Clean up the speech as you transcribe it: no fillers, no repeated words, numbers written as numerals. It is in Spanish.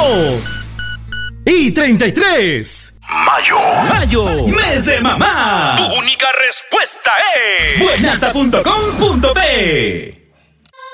32 y 33. Mayo, mes de mamá. Tu única respuesta es Buenaza.com.p.